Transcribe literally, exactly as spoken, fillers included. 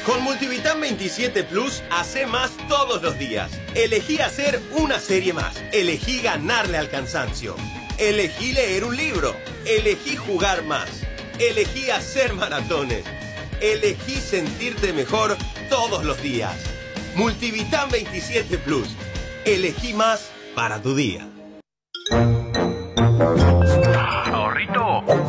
Con Multivitam veintisiete Plus, hacé más todos los días. Elegí hacer una serie más. Elegí ganarle al cansancio. Elegí leer un libro. Elegí jugar más. Elegí hacer maratones. Elegí sentirte mejor todos los días. Multivitam veintisiete Plus. Elegí más para tu día.